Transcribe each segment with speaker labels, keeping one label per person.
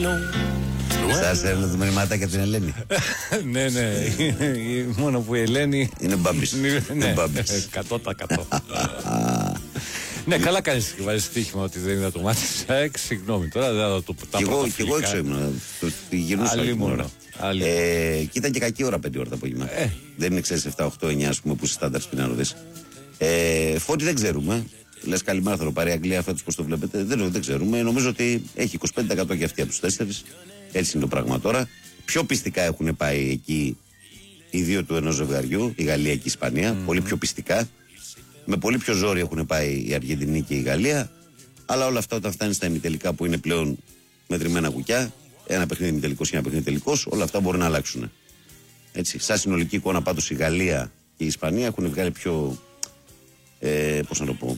Speaker 1: Σας έρνω το μηνυματάκι από την Ελένη.
Speaker 2: Ναι, μόνο που η Ελένη
Speaker 1: είναι μπάμπης.
Speaker 2: Ναι, 100%. Ναι, καλά κάνεις και βάζεις στοίχημα ότι δεν είδα το μάτι. Συγγνώμη, τώρα δεν θα το πω.
Speaker 1: Κι εγώ έξω ήμουν. Γυρνούσα άλλη ώρα. Και ήταν και κακή ώρα 5 ώρα το απόγευμα. Δεν είναι, ξέρεις, 7, 8, 9 ας πούμε που είσαι στάνταρ σπινάροδες. Φώτη δεν ξέρουμε. Λες καλημέρα, θα το πάρει η Αγγλία φέτος, πώς το βλέπετε? Δεν ξέρουμε. Νομίζω ότι έχει 25% και αυτή από τους 4. Έτσι είναι το πράγμα τώρα. Πιο πιστικά έχουν πάει εκεί οι δύο του ενός ζευγαριού, η Γαλλία και η Ισπανία. Πολύ πιο πιστικά. Με πολύ πιο ζόρι έχουν πάει η Αργεντινή και η Γαλλία. Αλλά όλα αυτά όταν φτάνει στα ημιτελικά που είναι πλέον μετρημένα κουκιά, ένα παιχνίδι ημιτελικός και ένα παιχνίδι τελικός, όλα αυτά μπορούν να αλλάξουν. Έτσι. Σαν συνολική εικόνα πάντως η Γαλλία και η Ισπανία έχουν βγάλει πιο. Πώς να το πω.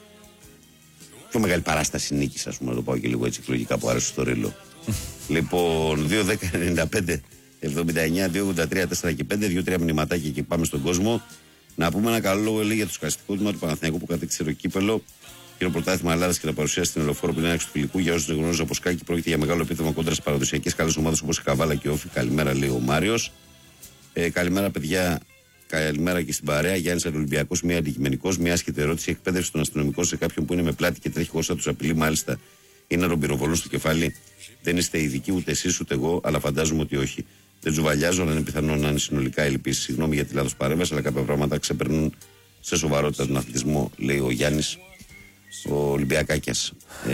Speaker 1: Πιο μεγάλη παράσταση νίκης, ας πούμε, να το πάω και λίγο έτσι εκλογικά που άρεσε στο ρίλο. Λοιπόν, 2-10-95. 79, 2-83, 4 και 5, 2-3 μηνυματάκια και πάμε στον κόσμο. Να πούμε ένα καλό λόγο για το σκαστικό τμήμα του Παναθηναϊκού που κατέκτησε το κύπελο και το πρωτάθλημα Ελλάδας και τα παρουσίαση στην Ελεοφόρο που είναι έξω του φιλικού. Για όσους δεν γνωρίζουν από Σκάκη, πρόκειται για μεγάλο επίθεμα κόντρα στις παραδοσιακές καλές ομάδες όπως η Καβάλα και η Όφη. Καλημέρα, λέει ο Μάριος. Καλημέρα, παιδιά. Καλημέρα και στην παρέα. Γιάννης Ολυμπιακός, μία αντικειμενικός, μία άσχετη ερώτηση. Εκπαίδευση των αστυνομικών σε κάποιον που είναι με πλάτη και τρέχει χωρίς να τους απειλεί, μάλιστα είναι ρομπυροβολός στο κεφάλι. Δεν είστε ειδικοί ούτε εσείς ούτε εγώ, αλλά φαντάζομαι ότι όχι. Δεν τζουβαλιάζω, αλλά είναι πιθανό να είναι συνολικά η λυπήση. Συγγνώμη για τη λάθος παρέμβαση, αλλά κάποια πράγματα ξεπερνούν σε σοβαρότητα τον αθλητισμό, λέει ο Γιάννης ο Ολυμπιακάκιας.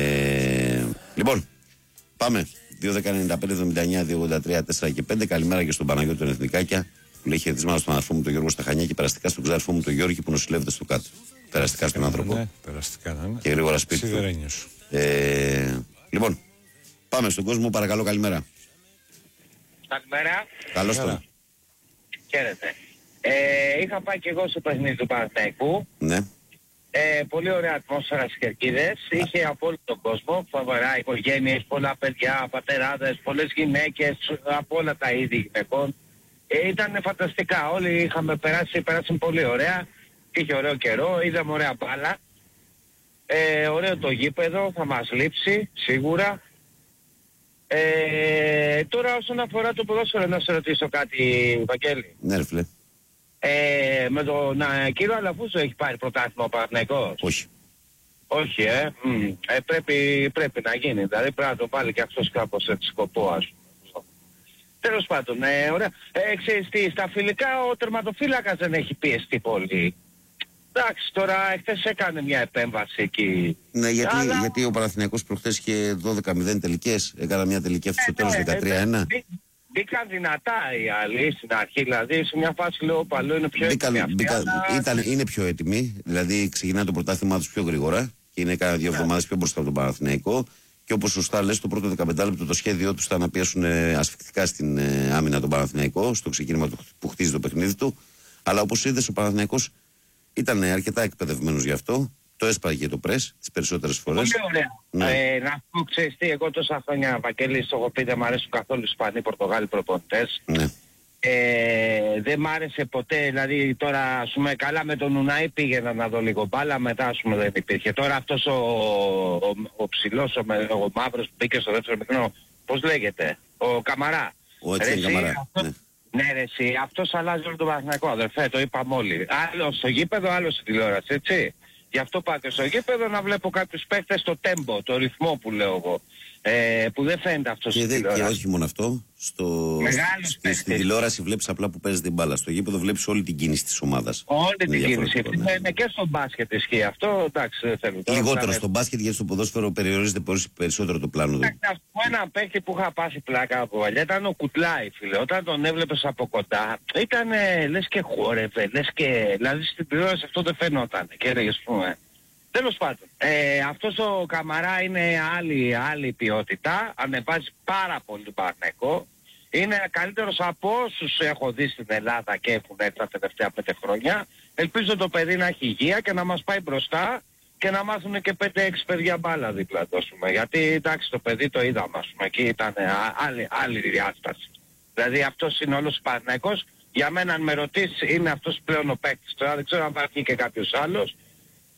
Speaker 1: Λοιπόν, πάμε. 2-10-95-79-2-83, 4 και 5. Καλημέρα και στον Παναγιώτη τον Εθνικάκια που λέει χαιρετισμένα στον αδερφό μου τον Γιώργο Σταχανιά και περαστικά στον ξαδερφό μου τον Γιώργη που νοσηλεύεται στο κάτω. Περαστικά στον άνθρωπο.
Speaker 2: Ναι, περαστικά, ναι.
Speaker 1: Και γρήγορα σπίτι του. Λοιπόν, πάμε στον κόσμο, παρακαλώ, καλημέρα.
Speaker 3: Καλημέρα.
Speaker 1: Καλώς τον.
Speaker 3: Χαίρετε. Είχα πάει και εγώ στο παιχνίδι του Παναθηναϊκού.
Speaker 1: Ναι.
Speaker 3: Πολύ ωραία ατμόσφαιρα στις Κερκίδες. Είχε από όλο τον κόσμο, φοβερά οικογένειες, πολλά παιδιά, πατεράδες, πολλές γυναίκες, από όλα τα είδη γυναικών. Ήταν φανταστικά. Όλοι είχαμε περάσει πολύ ωραία. Είχε ωραίο καιρό, είδαμε ωραία μπάλα. Ωραίο το γήπεδο, θα μας λείψει σίγουρα. Τώρα όσον αφορά το ποδόσφαιρο, να σε ρωτήσω κάτι, Βαγγέλη.
Speaker 1: Ναι, ρε φίλε.
Speaker 3: Με τον κύριο Αλαφούζο έχει πάρει πρωτάθλημα ο Παναθηναϊκός?
Speaker 1: Όχι.
Speaker 3: Όχι, πρέπει να γίνει. Δηλαδή πρέπει να το βάλει και αυτός κάπως έτσι σκοπό, ας πούμε. Τέλος πάντων, ωραία. Ξέρεις τι, στα φιλικά ο τερματοφύλακας δεν έχει πιεστεί πολύ. Εντάξει, τώρα χθες έκανε μια επέμβαση εκεί.
Speaker 1: Ναι, γιατί ο Παναθηναϊκός προχθές είχε 12-0 τελικές. Έκανα μια τελική αυτή στο τέλος 13-1.
Speaker 3: Μπήκαν δυνατά οι άλλοι στην αρχή, δηλαδή σε μια φάση λέω παλαιό είναι πιο έτοιμοι.
Speaker 1: Είναι πιο έτοιμοι, δηλαδή ξεκινάει το πρωτάθλημά τους πιο γρήγορα και είναι κάνα 2 εβδομάδες πιο μπροστά από τον Παναθηναϊκό. Και όπως σωστά λες, το πρώτο 15 λεπτό το σχέδιό τους ήταν να πιέσουν ασφυκτικά στην άμυνα τον Παναθηναϊκό, στο ξεκίνημα που χτίζει το παιχνίδι του. Αλλά όπως είδες, ο Παναθηναϊκός ήταν αρκετά εκπαιδευμένος γι' αυτό. Το έσπαγε το πρες τις περισσότερες φορές.
Speaker 3: Πολύ ωραία. Ναι. Να πω, ξέρεις τι, εγώ τόσα χρόνια, Βαγγέλη, στο έχω πει, δεν μ' αρέσουν καθόλου Ισπανοί, Πορτογάλοι προπονητές. Ναι. Δεν μ' άρεσε ποτέ, δηλαδή τώρα ας πούμε καλά με τον Ουνάη πήγαινα να δω λίγο μπάλα, μετά ας πούμε δεν υπήρχε. Τώρα αυτός ο ψηλός, ο μαύρος που μπήκε στο δεύτερο μηχρό, πώς λέγεται, ο Καμαρά.
Speaker 1: Ο Έτσεν Καμαρά.
Speaker 3: Ναι ρε εσύ, αυτός αλλάζει όλο το Παναθηναϊκό, αδερφέ, το είπαμε όλοι. Άλλο στο γήπεδο, άλλο στην τηλεόραση, έτσι. Γι' αυτό πάτε στο γήπεδο να βλέπω κάποιους παίχτες στο τέμπο, το ρυθμό που λέω εγώ. Που δεν φαίνεται αυτό στην τηλεόραση.
Speaker 1: Και όχι μόνο αυτό, στην τηλεόραση βλέπεις απλά που παίζει την μπάλα. Στο γήπεδο βλέπεις όλη την κίνηση της ομάδας.
Speaker 3: Όλη την κίνηση. Ναι. Και στο μπάσκετ ισχύει αυτό, εντάξει δεν θέλω.
Speaker 1: Λιγότερο στο μπάσκετ, γιατί στο ποδόσφαιρο περιορίζεται περισσότερο το πλάνο.
Speaker 3: Ένα παίχτη που είχα πάσει πλάκα από παλιά ήταν ο Κουτλάι, φίλε. Όταν τον έβλεπες από κοντά, ήταν λες και χόρευε, λες και. Δηλαδή στην τηλεόραση αυτό δεν φαινόταν. Και έλεγες πούμε. Τέλος πάντων, αυτός ο Καμαρά είναι άλλη ποιότητα, ανεβάζει πάρα πολύ τον Παναθηναϊκό, είναι καλύτερος από όσους έχω δει στην Ελλάδα και έχουν έρθει τα τελευταία 5 χρόνια. Ελπίζω το παιδί να έχει υγεία και να μας πάει μπροστά και να μάθουν και 5-6 παιδιά μπάλα δίπλα του, γιατί εντάξει το παιδί το είδαμε, εκεί ήταν άλλη διάσταση. Δηλαδή αυτός είναι όλος ο Παναθηναϊκός, για μένα αν με ρωτήσεις είναι αυτός πλέον ο παίκτης, τώρα δεν ξέρω αν υπάρχει και κάποιος άλλος.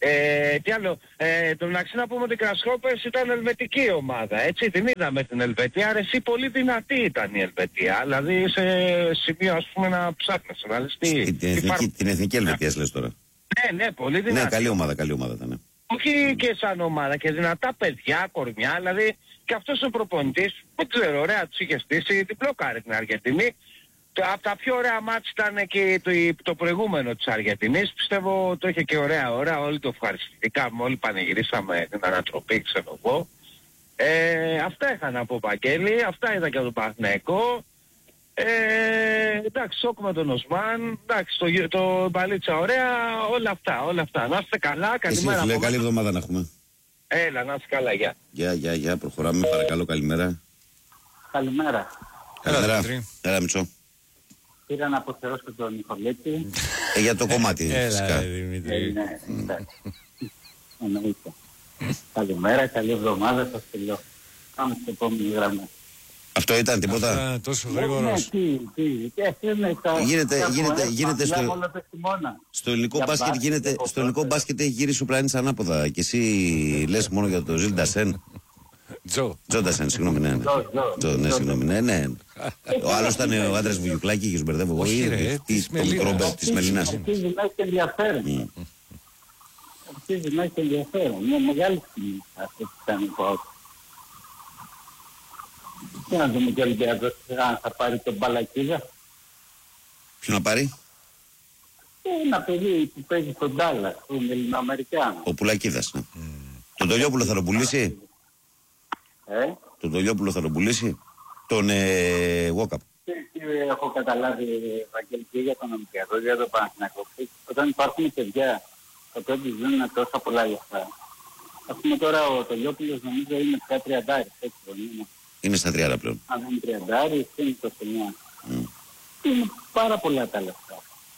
Speaker 3: Τι άλλο, το μεταξύ να πούμε ότι οι Grasshopers ήταν ελβετική ομάδα, έτσι, την είδαμε την Ελβετία, αρέσει πολύ δυνατή ήταν η Ελβετία, δηλαδή σε σημείο ας πούμε να ψάχνεσαι, να λες
Speaker 1: την εθνική Ελβετία λες τώρα.
Speaker 3: Ναι, πολύ δυνατή.
Speaker 1: Ναι, καλή ομάδα ήταν.
Speaker 3: Όχι και σαν ομάδα και δυνατά παιδιά, κορμιά, δηλαδή και αυτός ο προπονητής, δεν ξέρω, ωραία τους είχε στήσει, διπλό την Αργεντινή. Από τα πιο ωραία μάτς ήταν και το προηγούμενο της Αργεντινής, πιστεύω το είχε και ωραία ώρα, όλοι το ευχαριστηθήκαμε, όλοι πανηγυρίσαμε την ανατροπή, ξέρω εγώ. Αυτά είχα να πω, Παγγέλη, αυτά είδα και από τον Παναθηναϊκό. Εντάξει, σοκ με τον Οσμάν, εντάξει, το μπαλίτσα ωραία, όλα αυτά. Να είστε καλά, καλημέρα.
Speaker 1: Εσύ, καλή εβδομάδα να έχουμε.
Speaker 3: Έλα, να είστε καλά, γεια.
Speaker 1: Γεια, προχωράμε, παρακαλώ, καλημέρα.
Speaker 4: Καλημέρα.
Speaker 1: Έλα, Μητσό.
Speaker 4: Πήρα να αποθεώσω τον Νικολέτη.
Speaker 1: Για το κομμάτι, φυσικά.
Speaker 4: Ναι, εντάξει. Εννοείται. Καλημέρα, καλή εβδομάδα, σας τελειώ. Πάμε στην επόμενη γραμμή.
Speaker 1: Αυτό ήταν τίποτα.
Speaker 2: Τόσο γρήγορος.
Speaker 1: Γίνεται στο ελληνικό μπάσκετ έχει γυρίσει ο πλανήτης ανάποδα. Και εσύ λες μόνο για το Ζιλ Ντασέν. Τζόντασεν, συγγνώμη, ναι, συγγνώμη, ναι. Ο άλλος ήταν ο άντρας Βουγιουκλάκη και σου μπερδεύω εγώ.
Speaker 2: Όχι,
Speaker 1: το μικρό μπερ της Μελίνας.
Speaker 4: Αρχίζει να έχει ενδιαφέρον. Μια μεγάλη στιγμή αυτό που κάνει ο Πάοκ. Και να δούμε και ο Ολυμπιακός αν θα πάρει τον Μπαλακίδα.
Speaker 1: Ποιο να πάρει?
Speaker 4: Ένα παιδί που παίζει στον Ντάλλας, τον Ελληνοαμερικάνο.
Speaker 1: Ο Πουλακίδας, ναι. Τον Τολιόπουλο θα τον πουλήσει? Τον Τολιόπουλο θα τον πουλήσει? Τον Γόκαπ.
Speaker 4: Έχω καταλάβει, Βαγγέλη, και για τον Ολυμπιακό, για τον Παναθηναϊκό. Όταν υπάρχουν παιδιά τα οποία τους δίνουν τόσα πολλά λεφτά. Ας πούμε τώρα ο Τολιόπουλος νομίζω είναι πια 30, έτσι δεν είναι?
Speaker 1: Είναι στα 30 πλέον.
Speaker 4: Αν είναι 30, είναι 29. Είναι πάρα πολλά τα λεφτά.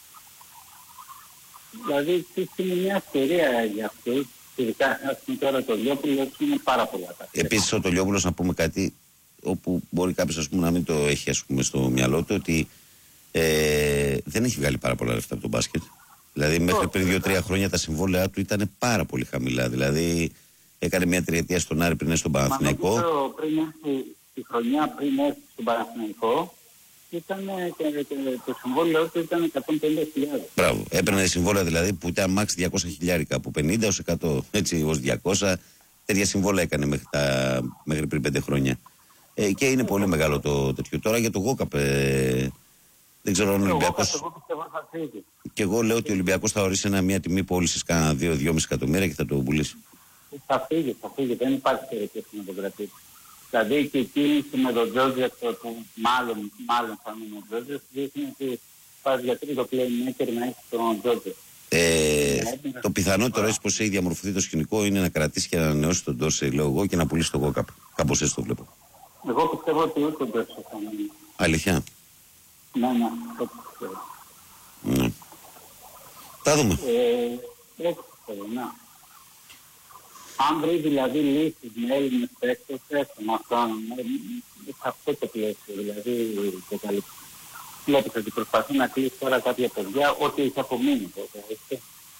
Speaker 4: Δηλαδή είναι μια ευκαιρία για αυτούς. Ειδικά ας πούμε τώρα το Τολιόπουλος είναι πάρα πολλά τα λεφτά.
Speaker 1: Επίσης ο Τολιόπουλος, να πούμε κάτι όπου μπορεί κάποιος ας πούμε να μην το έχει ας πούμε στο μυαλό του, ότι δεν έχει βγάλει πάρα πολλά λεφτά από τον μπάσκετ. Δηλαδή μέχρι πριν 2-3 χρόνια τα συμβόλαιά του ήταν πάρα πολύ χαμηλά. Δηλαδή έκανε μια τριετία στον Άρη πριν στον Παναθηναϊκό.
Speaker 4: Πριν έρθει τη χρονιά πριν έρθει στον Παναθηναϊκό ήταν το συμβόλαιο του ήταν 150.000.
Speaker 1: Μπράβο. Έπαιρνε συμβόλαια δηλαδή που ήταν max 200.000, από 50 έως 100, έτσι ως 200. Τέτοια συμβόλαια έκανε μέχρι πριν 5 χρόνια. Και είναι πολύ μεγάλο το τέτοιο. Τώρα για το Γόκαπ, δεν ξέρω αν ο Ολυμπιακός. Και εγώ λέω ότι ο Ολυμπιακός θα ορίσει μια τιμή πώλησης κάνα 2-2,5 εκατομμύρια και θα το πουλήσει.
Speaker 4: Θα φύγει. Δεν υπάρχει περίπτωση να τον κρατήσει. Δηλαδή και η κίνηση με τον Τζότζεκ που μάλλον θα είναι ο Τζότζεκ δείχνει ότι πας για τρίτο playmaker να έχει τον Τζότζεκ.
Speaker 1: Το πιθανότερο έτσι πως έχει διαμορφωθεί το σκηνικό είναι να κρατήσει και να ανανεώσει τον Ντόρσεϊ, λέω εγώ, και να πουλήσει τον Γόκαπ. Κάπως έτσι το βλέπω.
Speaker 4: Εγώ πιστεύω ότι ούτε τον Ντόρσεϊ θα μείνει.
Speaker 1: Αλήθεια?
Speaker 4: Ναι, έτσι πιστεύω.
Speaker 1: Ναι. Θα δούμε.
Speaker 4: Έτσι πιστεύω, ναι. Αν βρει δηλαδή λύσεις με Έλληνες παίκτες, έστω με αυτόν, σε αυτό το πλαίσιο, δηλαδή το καλύτερο. Βλέπεις ότι προσπαθεί να κλείσει τώρα κάποια παιδιά, ό,τι έχει απομείνει τότε, έτσι.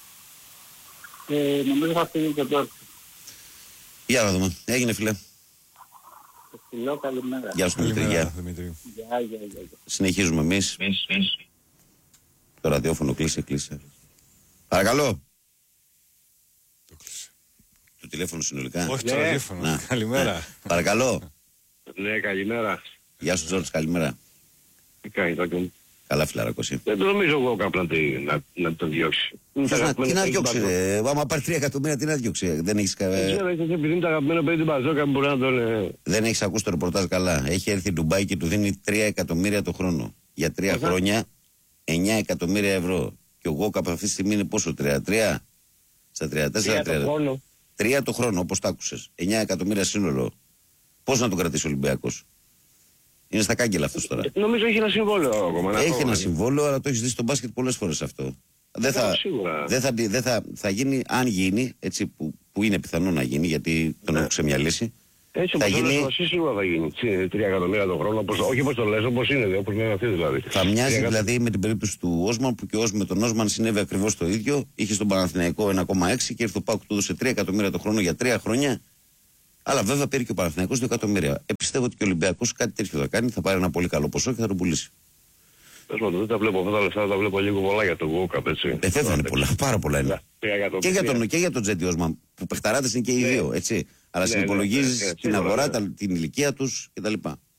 Speaker 4: Νομίζω θα φύγει και τώρα.
Speaker 1: Για να δούμε. Έγινε, φίλε.
Speaker 4: Φιλό, καλημέρα.
Speaker 1: Γεια σου, Δημήτρη. Γεια. Συνεχίζουμε εμείς. Το ραδιόφωνο κλείσε. Παρακαλώ. Το τηλέφωνο συνολικά.
Speaker 2: Όχι, το τηλέφωνο. Καλημέρα.
Speaker 1: Παρακαλώ.
Speaker 5: Ναι, καλημέρα.
Speaker 1: Γεια σου, Τζόρτζ, καλημέρα.
Speaker 5: Τι κάνει, Τάκη?
Speaker 1: Καλά, φιλαράκος.
Speaker 5: Δεν το νομίζω εγώ κάπου να τον διώξει.
Speaker 1: Τι να διώξει, ρε. Άμα πάρει 3 εκατομμύρια, τι να διώξει. Δεν έχεις
Speaker 5: επειδή είναι το αγαπημένο παιδί του Μπαζόκα, μπορεί να τον.
Speaker 1: Δεν έχεις ακούσει το ρεπορτάζ καλά. Έχει έρθει η Ντουμπάι και του δίνει 3 εκατομμύρια το χρόνο. Για 3 χρόνια 9 εκατομμύρια ευρώ. Και ο Γόκαπ αυτή τη στιγμή είναι πόσο? 33? Στα 34? 3 το χρόνο, όπως τα άκουσες. 9 εκατομμύρια σύνολο. Πώς να τον κρατήσει ο Ολυμπιακός? Είναι στα κάγκελα αυτός τώρα.
Speaker 5: Νομίζω έχει ένα συμβόλαιο ακόμα.
Speaker 1: Έχει ένα συμβόλαιο, αλλά το έχει δει στο μπάσκετ πολλές φορές αυτό. Δεν θα γίνει, αν γίνει, έτσι που είναι πιθανό να γίνει, γιατί τον έχω ξεμυαλίσει.
Speaker 5: Έτσι όπως γίνει... Εσύ σίγουρα θα γίνει. 3 εκατομμύρια το χρόνο, όχι όπως το λες, όπως είναι, όπως είναι αυτή δηλαδή.
Speaker 1: Θα μοιάζει δηλαδή με την περίπτωση του Όσμαν, που και με τον Όσμαν συνέβη ακριβώς το ίδιο. Είχε στον Παναθηναϊκό 1,6 και ήρθε ο ΠΑΟΚ, του έδωσε 3 εκατομμύρια το χρόνο για 3 χρόνια. Αλλά βέβαια πήρε και ο Παναθηναϊκός 2 εκατομμύρια. Πιστεύω ότι και ο Ολυμπιακός κάτι τέτοιο θα κάνει, θα πάρει ένα πολύ καλό ποσό και θα τον πουλήσει.
Speaker 5: Δεν τα βλέπω αυτά τα λεφτά, τα βλέπω λίγο πολλά για τον Γουόκαπ, έτσι.
Speaker 1: Δεν θα είναι πολλά, πάρα πολλά είναι. Και για τον Τζέντι Όσμαν, που παιχταράδες είναι και οι δύο, έτσι. Αλλά συνυπολογίζεις την αγορά, την ηλικία τους κτλ.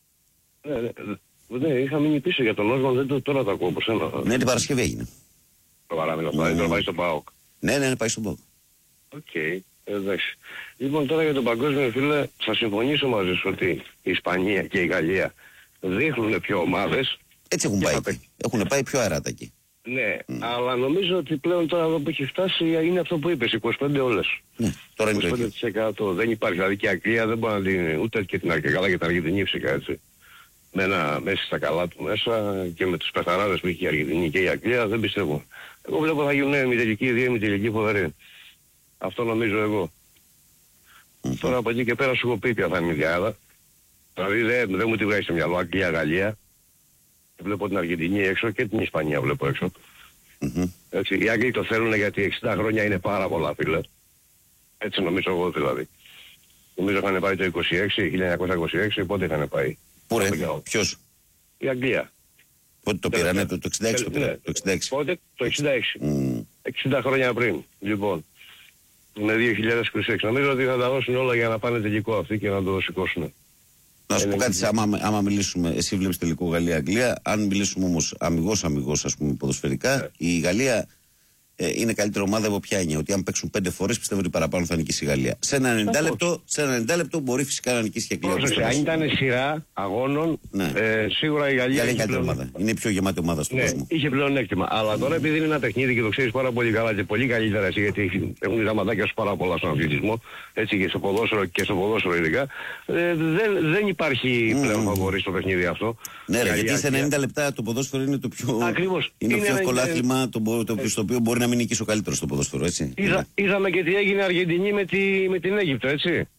Speaker 5: Ναι, είχα μείνει πίσω για τον Όσμαν, τώρα το ακούω από σένα.
Speaker 1: Ναι, την Παρασκευή έγινε.
Speaker 5: Τώρα πάει στον ΠΑΟΚ.
Speaker 1: Ναι, πάει στον ΠΑΟΚ.
Speaker 5: Οκ, εντάξει. Λοιπόν, τώρα για τον παγκόσμιο, φίλε, θα συμφωνήσω μαζί σου ότι η Ισπανία και η Γαλλία δείχνουν πιο ομάδες.
Speaker 1: Έτσι έχουν πάει. Έχουν πάει πιο αεράτα εκεί.
Speaker 5: Ναι, αλλά νομίζω ότι πλέον τώρα εδώ που έχει φτάσει είναι αυτό που είπες, 25 όλες.
Speaker 1: Ναι, τώρα είναι
Speaker 5: 25% δεν υπάρχει, δηλαδή και η Αγγλία δεν μπορεί να την, ούτε και την Αγγλία, καλά και την Αργεντινή φυσικά, έτσι. Μέσα στα καλά του μέσα και με τους πεθαράδες που είχε η Αργεντινή και η Αγγλία δεν πιστεύω. Εγώ βλέπω θα γίνουν ημιτελική, 2 ημιτελική φοβερή. Αυτό νομίζω εγώ. Τώρα από εκεί και πέρα σου έχω πει ποια θα είναι η διάδα. Δηλαδή δεν μου τη βγάζει στο μυαλό Αγγλία-Γαλλία. Βλέπω την Αργεντινή έξω και την Ισπανία βλέπω έξω. Έτσι, οι Άγγλοι το θέλουν γιατί 60 χρόνια είναι πάρα πολλά, φίλε. Έτσι νομίζω εγώ δηλαδή. Νομίζω είχαν πάει το 1926, πότε είχαν πάει.
Speaker 1: Πού ρε, ποιος?
Speaker 5: Η Αγγλία.
Speaker 1: Πότε το πήρανε, το 66 το πήρανε, το 66.
Speaker 5: Πότε, το 66. 60 χρόνια πριν, λοιπόν. Με 2026. Νομίζω ότι θα τα δώσουν όλα για να πάνε τελικό αυτοί και να το σηκώσουν.
Speaker 1: Να σου πω κάτι, άμα μιλήσουμε, εσύ βλέπεις τελικό Γαλλία-Αγγλία, αν μιλήσουμε όμως αμιγώς ας πούμε ποδοσφαιρικά, η Γαλλία είναι καλύτερη ομάδα από ποια είναι, ότι αν παίξουν 5 φορές πιστεύω ότι παραπάνω θα νικήσει η Γαλλία. Σε ένα 90 λεπτό μπορεί φυσικά να νικήσει και η Αγγλία.
Speaker 5: Αν ήταν σειρά αγώνων, σίγουρα η Γαλλία
Speaker 1: είναι καλύτερη ομάδα. Είναι η πιο γεμάτη ομάδα στον κόσμο.
Speaker 5: Είχε πλεονέκτημα. Αλλά τώρα επειδή είναι ένα παιχνίδι και το ξέρεις πάρα πολύ καλά και πολύ καλύτερα εσύ, γιατί έχουν γραμματάκια σου πάρα πολλά στον αθλητισμό, έτσι και στο ποδόσφαιρο ειδικά, δεν υπάρχει πλέον φαβορί στο παιχνίδι αυτό.
Speaker 1: Ναι, γιατί σε 90 λεπτά το ποδόσφαιρο είναι το πιο εύκολο άθλημα στο οποίο μπορεί να μην νικήσει ο καλύτερος στο ποδόσφαιρο, έτσι.
Speaker 5: Είδαμε και τι έγινε Αργεντινή με την Αίγυπτο, έτσι.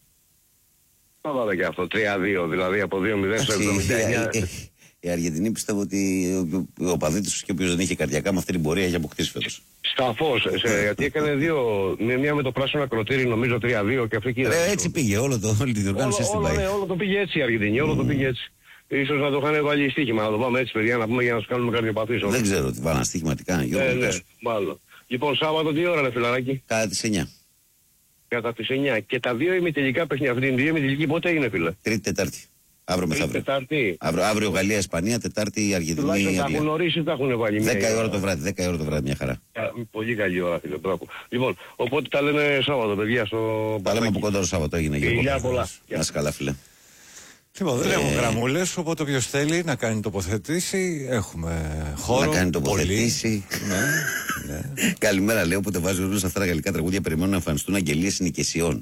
Speaker 5: Θα δούμε και αυτό, 3-2, δηλαδή από 2-0 στο 79.
Speaker 1: Η Αργεντινή πιστεύω ότι ο οπαδί τους και όποιος δεν είχε καρδιακά με αυτή την πορεία έχει αποκτήσει φέτος.
Speaker 5: Σταφώς, γιατί έκανε μία με το πράσινο ακροτήρι νομίζω 3-2 και αυτό εκεί.
Speaker 1: Έτσι πήγε, όλη τη διοργάνωση στην πάει.
Speaker 5: Όλο το πήγε έτσι η Αργεντινή, όλο το πήγε έτσι. Ίσως να το είχαν βάλει στοίχημα, να το πάμε έτσι παιδιά, να πούμε για να τους κάνουμε καρδιοπαθείς.
Speaker 1: Δεν ξέρω τι βάλαν στοίχημα, τι κάνανε.
Speaker 5: Ναι, μάλλον. Λοιπόν, Σάββατο τι ώρα ρε φιλαράκι?
Speaker 1: Κατά τις 9.
Speaker 5: Κατά τις 9. Και τα 2 ημιτελικά παιχνίδια, αυτή την 2 ημιτελική πότε είναι φίλε?
Speaker 1: Τρίτη-Τετάρτη. Αύριο μεθαύριο. Αύριο Γαλλία-Ισπανία, Τετάρτη Αργεντινή.
Speaker 5: Τουλάχιστον τα έχουν ορίσει, τα έχουν βάλει.
Speaker 1: 10 η ώρα το βράδυ, 10 η ώρα το βράδυ, μια χαρά.
Speaker 5: Πολύ καλή ώρα φίλε, μπράβο. Λοιπόν, οπότε τα λέμε Σάββατο παιδιά στο...
Speaker 1: Τα λέμε από κοντά το Σάββατο, έγινε.
Speaker 5: Γεια πολλά.
Speaker 1: Να είσαι καλά φίλε.
Speaker 2: Λοιπόν, δεν έχουμε γραμμούλες, οπότε όποιος θέλει να κάνει τοποθετήσει, έχουμε χώρο.
Speaker 1: Να κάνει τοποθετήσει. Ναι. Καλημέρα, λέω, όποτε βάζει όλους αυτά τα γαλλικά τραγούδια περιμένουν να εμφανιστούν αγγελίες συνοικεσιών.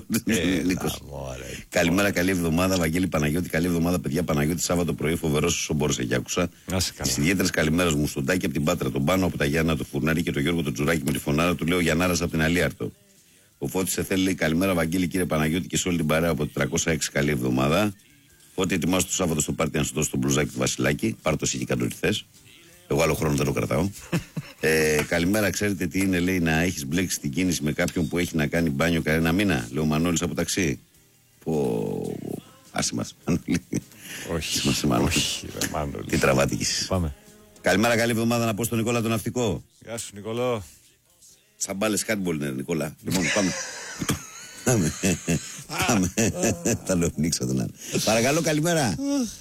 Speaker 1: Καλημέρα, καλή εβδομάδα, Βαγγέλη Παναγιώτη. Καλή εβδομάδα, παιδιά. Παναγιώτη, Σάββατο πρωί, φοβερός όσο μπόρεσε και άκουσα. Τις ιδιαίτερες καλημέρες μου στον Τάκη από την Πάτρα, τον Πάνο από τα Γιάννα, το Φουρνάρι και τον Γιώργο τον Τζουράκη με τη φωνάρα του, λέω Γιαννάρας από την Αλίαρτο. Ο Φώτης σε θέλει, καλημέρα, Βαγγέλη, κύριε Παναγιώτη και σε όλη την παρέα από το 306. Καλή εβδομάδα. Ότι ετοιμάσου το Σάββατο στο πάρτι να σου δώσω το μπλουζάκι του Βασιλάκη. Πάρ' το εσύ και κάτω ό,τι θες. Εγώ άλλο χρόνο δεν το κρατάω. Καλημέρα, ξέρετε τι είναι, λέει, να έχεις μπλέξει την κίνηση με κάποιον που έχει να κάνει μπάνιο κανένα μήνα. Λέω Μανώλης από ταξί. Άσε μας.
Speaker 2: Όχι.
Speaker 1: Όχι. Τι τραβάτικης.
Speaker 2: Πάμε.
Speaker 1: Καλημέρα, καλή εβδομάδα να πω στον Νικόλα τον ναυτικό.
Speaker 2: Γεια σου, Νικόλα.
Speaker 1: Σαν μπάλες χάντμπολ είναι, Νικόλα. Λοιπόν, πάμε. Θα το πνίξω τον άλλο. Παρακαλώ, καλημέρα.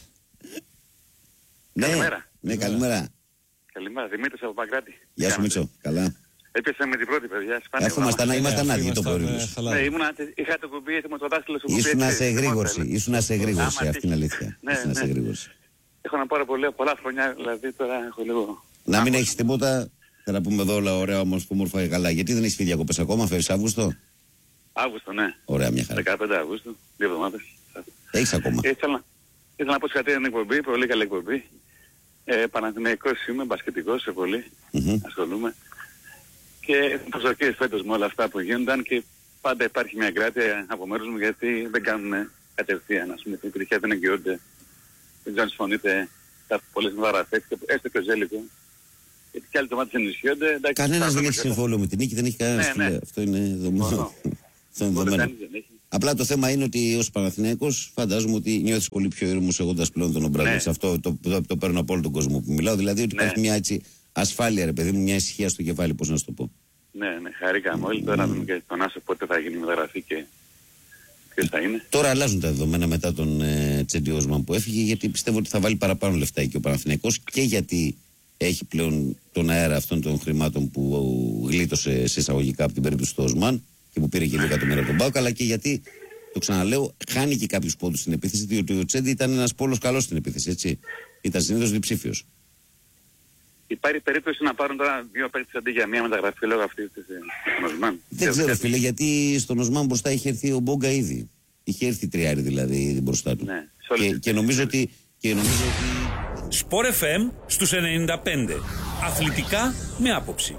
Speaker 1: Ναι, καλημέρα.
Speaker 6: Καλημέρα, Δημήτρης από Παγκράτη.
Speaker 1: Γεια σου Μίτσο, καλά.
Speaker 6: Έπιασα με την πρώτη παιδιά.
Speaker 1: Ήμασταν άδειοι το πρωί.
Speaker 6: Ναι, είχα το κουμπί έτοιμο το δάσκαλο σου.
Speaker 1: Ήσουν σε εγρήγορση, αυτή είναι αλήθεια.
Speaker 6: Έχω να πάρω πολλά χρόνια, δηλαδή τώρα έχω λίγο...
Speaker 1: Να μην έχεις τίποτα, θα τα πούμε εδώ όλα ωραία, όμορφα και καλά. Γιατί δεν έχεις φύγει διακοπές ακόμα, φεύγεις Αύγουστο?
Speaker 6: Αύγουστο, ναι.
Speaker 1: Ωραία, μια χαρά.
Speaker 6: 15 Αυγούστου, 2 εβδομάδες.
Speaker 1: Έχεις ακόμα.
Speaker 6: Ήθελα να πω σε την εκπομπή, πολύ καλή εκπομπή. Παναθηναϊκός είμαι, μπασκετικός σε πολύ, ασχολούμαι. Και προσοχές φέτος με όλα αυτά που γίνονταν και πάντα υπάρχει μια κράτεια από μέρους μου γιατί δεν κάνουν κατευθείαν, ας πούμε, την επιτυχία δεν εγγυώνται. Δεν ξέρω αν συμφωνείτε, θα πολλές μεταγραφές, έστω και ο Ζέλικο. Γιατί και άλλοι τομάτες ενισχύονται.
Speaker 1: Κανένας δεν έχει συμβόλαιο με την νίκη, δεν έχει κανένας.
Speaker 6: Ναι.
Speaker 1: Αυτό είναι δεδομένο. Απλά το θέμα είναι ότι ως Παναθηναίκος φαντάζομαι ότι νιώθεις πολύ πιο ήρεμος έχοντας πλέον τον Ομπράδοβιτς. Αυτό το παίρνω από όλο τον κόσμο που μιλάω. Δηλαδή ότι υπάρχει μια έτσι ασφάλεια, ρε παιδί μου, μια ησυχία στο κεφάλι, πώς να σου το πω.
Speaker 6: Ναι, χαρήκαμε όλοι. Τώρα δούμε και τον Άσο πότε θα γίνει η μεταγραφή και ποιος θα είναι.
Speaker 1: Τώρα αλλάζουν τα δεδομένα μετά τον Τσέντι Όσμαν που έφυγε, γιατί πιστεύω ότι θα βάλει παραπάνω λεφτά εκεί ο Παναθηναίκος και γιατί έχει πλέον τον αέρα αυτών των χρημάτων που γλίτωσε σε εισαγωγικά από την περίπτωση του Όσμαν και που πήρε και 2 εκατομμύρια από τον ΠΑΟΚ, αλλά και γιατί, το ξαναλέω, χάνει και κάποιους πόντους στην επίθεση, διότι ο Τσέντι ήταν ένας πόλος καλός στην επίθεση, έτσι. Ήταν συνήθως διψήφιος.
Speaker 6: Υπάρχει περίπτωση να πάρουν τώρα 2 παίκτες αντί για μια μεταγραφή λόγω αυτής της Οσμάν?
Speaker 1: Δεν ξέρω, φίλε, γιατί στον Οσμάν μπροστά είχε έρθει ο Μπόγκα ήδη. Είχε έρθει τριάρι δηλαδή μπροστά του.
Speaker 6: Ναι,
Speaker 1: και νομίζω ότι.
Speaker 7: Σπορ FM στους 95. Αθλητικά με άποψη.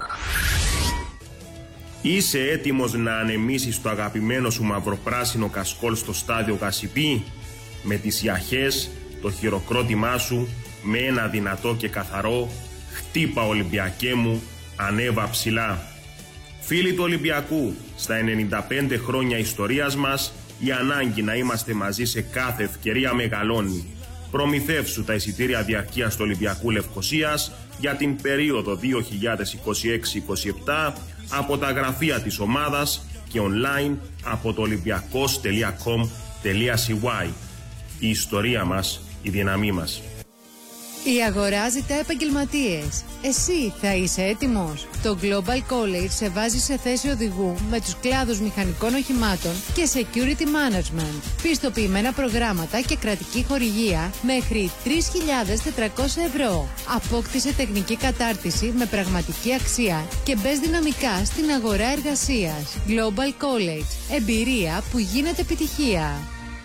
Speaker 8: Είσαι έτοιμος να ανεμίσεις το αγαπημένο σου μαυροπράσινο κασκόλ στο στάδιο Κασιπί? Με τις ιαχές, το χειροκρότημά σου, με ένα δυνατό και καθαρό «Χτύπα Ολυμπιακέ μου, ανέβα ψηλά». Φίλοι του Ολυμπιακού, στα 95 χρόνια ιστορίας μας, η ανάγκη να είμαστε μαζί σε κάθε ευκαιρία μεγαλώνει. Προμηθεύσου τα εισιτήρια διαρκείας του Ολυμπιακού Λευκωσίας για την περίοδο 2026-27 από τα γραφεία της ομάδας και online από το olympiakos.com.cy. Η ιστορία μας, η δύναμή μας.
Speaker 9: Η αγορά ζητά επαγγελματίες. Εσύ θα είσαι έτοιμος? Το Global College σε βάζει σε θέση οδηγού με τους κλάδους μηχανικών οχημάτων και security management. Πιστοποιημένα προγράμματα και κρατική χορηγία μέχρι 3.400 ευρώ. Απόκτησε τεχνική κατάρτιση με πραγματική αξία και μπες δυναμικά στην αγορά εργασίας. Global College. Εμπειρία που γίνεται επιτυχία.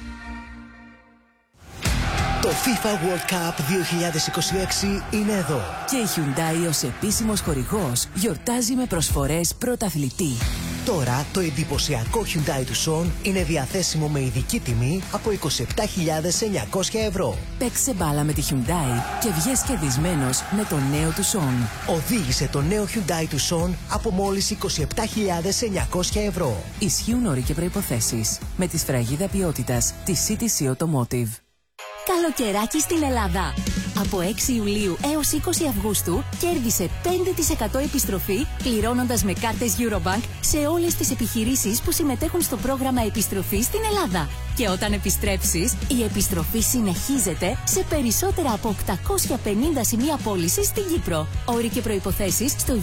Speaker 10: Το FIFA World Cup 2026 είναι εδώ.
Speaker 11: Και η Hyundai ως επίσημος χορηγός γιορτάζει με προσφορές πρωταθλητή.
Speaker 10: Τώρα το εντυπωσιακό Hyundai Tucson είναι διαθέσιμο με ειδική τιμή από 27.900 ευρώ.
Speaker 11: Παίξε μπάλα με τη Hyundai και βγες κερδισμένος με το νέο Tucson.
Speaker 10: Οδήγησε το νέο Hyundai Tucson από μόλις 27.900 ευρώ.
Speaker 11: Ισχύουν όροι και προϋποθέσεις. Με τη σφραγίδα ποιότητας της CTC Automotive.
Speaker 12: Καλοκαιράκι στην Ελλάδα. Από 6 Ιουλίου έως 20 Αυγούστου κέρδισε 5% επιστροφή πληρώνοντας με κάρτες Eurobank σε όλες τις επιχειρήσεις που συμμετέχουν στο πρόγραμμα επιστροφής στην Ελλάδα. Και όταν επιστρέψεις, η επιστροφή συνεχίζεται σε περισσότερα από 850 σημεία πώλησης στην Κύπρο. Όροι και προϋποθέσεις στο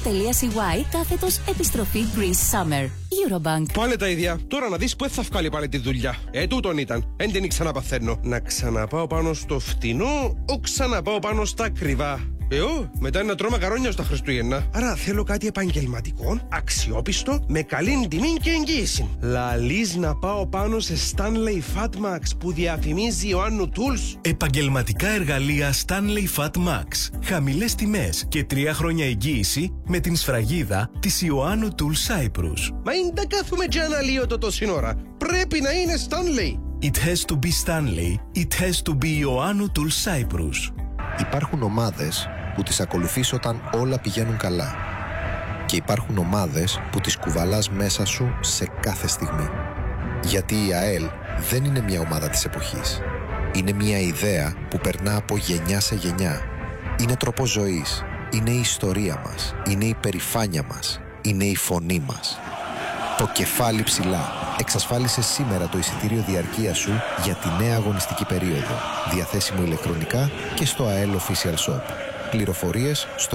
Speaker 12: eurobank.cy/επιστροφή Greece Summer. Eurobank.
Speaker 13: Πάλι τα ίδια. Τώρα να δεις που θα βγάλει πάλι τη δουλειά. Τούτον ήταν. Εν την ξαναπαθαίνω. Να ξαναπάω πάνω στο φτηνό, ξαναπάω πάνω στα ακριβά. Μετά είναι να τρώω μακαρόνια στα Χριστούγεννα. Άρα θέλω κάτι επαγγελματικό, αξιόπιστο, με καλή τιμή και εγγύηση. Λαλείς να πάω πάνω σε Stanley Fatmax που διαφημίζει ο Άννου Tools.
Speaker 14: Επαγγελματικά εργαλεία Stanley Fatmax. Χαμηλές τιμές και 3 χρόνια εγγύηση με την σφραγίδα της Ιωάννου Tools Cyprus.
Speaker 13: Μα είναι τα κάθουμε και αναλύω το σύνορα. Πρέπει να είναι Stanley.
Speaker 14: It has to be Stanley. It has to be Ιωάννου Tools Cyprus.
Speaker 15: Υπάρχουν ομάδες που τις ακολουθείς όταν όλα πηγαίνουν καλά. Και υπάρχουν ομάδες που τις κουβαλάς μέσα σου σε κάθε στιγμή. Γιατί η ΑΕΛ δεν είναι μια ομάδα της εποχής. Είναι μια ιδέα που περνά από γενιά σε γενιά. Είναι τρόπος ζωής. Είναι η ιστορία μας. Είναι η περηφάνεια μας. Είναι η φωνή μας. Το κεφάλι ψηλά. Εξασφάλισε σήμερα το εισιτήριο διαρκείας σου για τη νέα αγωνιστική περίοδο. Διαθέσιμο ηλεκτρονικά και στο AEL Official Shop. Πληροφορίες στο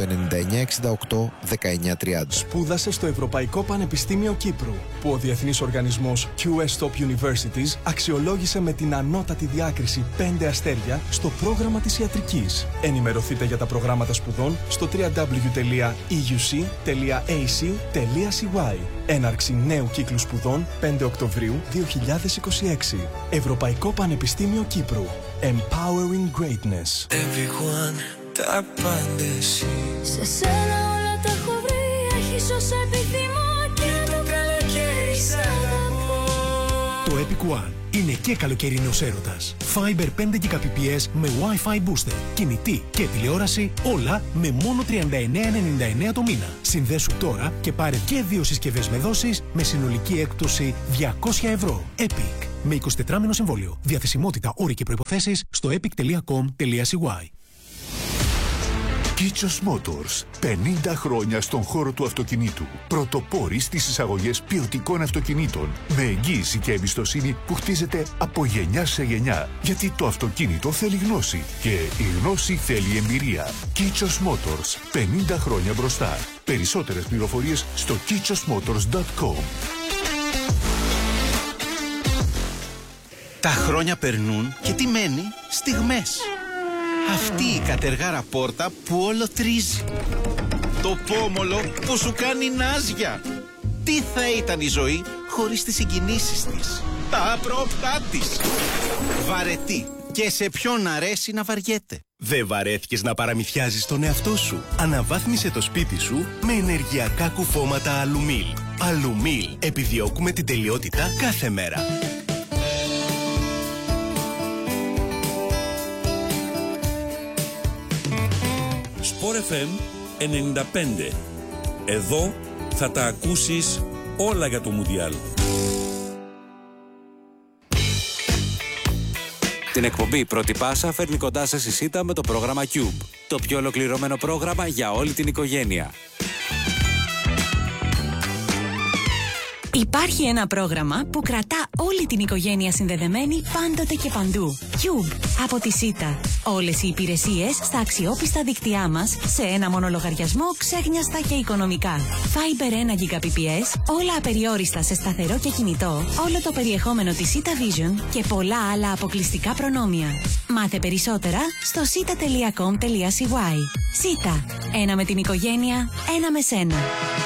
Speaker 15: 9968-1930.
Speaker 16: Σπούδασε στο Ευρωπαϊκό Πανεπιστήμιο Κύπρου, που ο διεθνής οργανισμός QS Top Universities αξιολόγησε με την ανώτατη διάκριση 5 αστέρια στο πρόγραμμα της ιατρικής. Ενημερωθείτε για τα προγράμματα σπουδών στο www.euc.ac.cy. Έναρξη νέου κύκλου σπουδών 5 Οκτωβρίου 2026. Ευρωπαϊκό Πανεπιστήμιο Κύπρου. Empowering Greatness.
Speaker 17: Everyone, τα πάντα εσύ. Σε σένα όλα τα έχω βρει. Έχεις όσα επιθυμώ και το καλοκαίρι σ' αγαπώ.
Speaker 14: Το Epic One. είναι και καλοκαιρινός έρωτας. Fiber 5 Gbps με Wi-Fi booster, κινητή και τηλεόραση, όλα με μόνο 39,99 το μήνα. Συνδέσου τώρα και πάρε και 2 συσκευές με δόσεις με συνολική έκπτωση 200 ευρώ. Epic. Με 24 μήνο συμβόλαιο. Διαθεσιμότητα, όροι και προϋποθέσεις στο epic.com.cy.
Speaker 18: Kichos Motors. 50 χρόνια στον χώρο του αυτοκινήτου. Πρωτοπόροι στις εισαγωγές ποιοτικών αυτοκινήτων. Με εγγύηση και εμπιστοσύνη που χτίζεται από γενιά σε γενιά. Γιατί το αυτοκίνητο θέλει γνώση. Και η γνώση θέλει εμπειρία. Kichos Motors. 50 χρόνια μπροστά. Περισσότερες πληροφορίες στο kichosmotors.com.
Speaker 19: Τα χρόνια περνούν και τι μένει? Στιγμές. Αυτή η κατεργάρα πόρτα που όλο τρίζει. Το πόμολο που σου κάνει νάζια. Τι θα ήταν η ζωή χωρίς τις συγκινήσεις της, τα απρόπτά της. Βαρετή. Και σε ποιον αρέσει να βαριέται.
Speaker 14: Δεν βαρέθηκες να παραμυθιάζεις τον εαυτό σου? Αναβάθμισε το σπίτι σου με ενεργειακά κουφώματα Αλουμίλ. Αλουμίλ. Επιδιώκουμε την τελειότητα κάθε μέρα.
Speaker 7: Sport FM 95. Εδώ θα τα ακούσεις όλα για το Μουντιάλ.
Speaker 2: Την εκπομπή Πρώτη Πάσα φέρνει κοντά σας η ΣΥΤΑ με το πρόγραμμα Cube. Το πιο ολοκληρωμένο πρόγραμμα για όλη την οικογένεια.
Speaker 12: Υπάρχει ένα πρόγραμμα που κρατά όλη την οικογένεια συνδεδεμένη πάντοτε και παντού. Cube από τη ΣΥΤΑ. Όλες οι υπηρεσίες στα αξιόπιστα δίκτυά μας σε ένα μόνο λογαριασμό, ξέχνιαστα και οικονομικά. Fiber 1 Gbps, όλα απεριόριστα σε σταθερό και κινητό, όλο το περιεχόμενο της ΣΥΤΑ Vision και πολλά άλλα αποκλειστικά προνόμια. Μάθε περισσότερα στο sita.com.cy. ΣΥΤΑ. Ένα με την οικογένεια, ένα με σένα.